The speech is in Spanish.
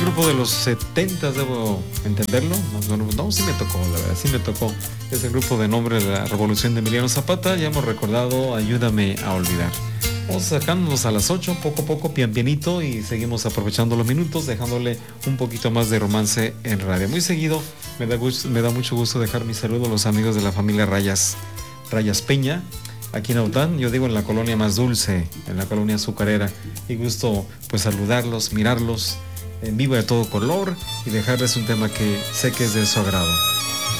grupo de los 70, debo entenderlo. No, sí me tocó, la verdad, sí me tocó. Es el grupo de nombre de la Revolución de Emiliano Zapata. Ya hemos recordado Ayúdame a olvidar. Vamos acercándonos a las 8, poco a poco, pian pianito, y seguimos aprovechando los minutos, dejándole un poquito más de romance en radio. Muy seguido, me da mucho gusto dejar mi saludo a los amigos de la familia Rayas Peña, aquí en Aután, yo digo en la colonia más dulce, en la colonia azucarera, y gusto pues saludarlos, mirarlos en vivo de todo color y dejarles un tema que sé que es de su agrado.